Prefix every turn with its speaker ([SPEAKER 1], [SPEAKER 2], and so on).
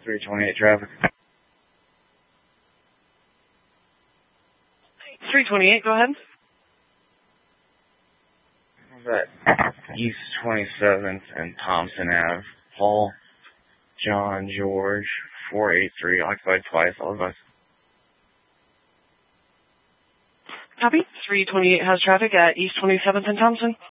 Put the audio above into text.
[SPEAKER 1] 328 traffic.
[SPEAKER 2] 328, go ahead.
[SPEAKER 1] What's that? East 27th and Thompson Ave. Paul, John, George, 483, occupied twice, all of us.
[SPEAKER 2] Copy. 328 has traffic at East 27th and Thompson.